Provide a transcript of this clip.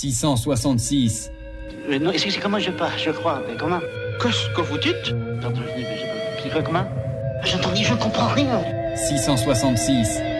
666. Non, c'est comment je pars, je crois, mais comment? Qu'est-ce que vous dites? Pardon, je dis, mais comment? J'entends dire, je comprends rien. 666.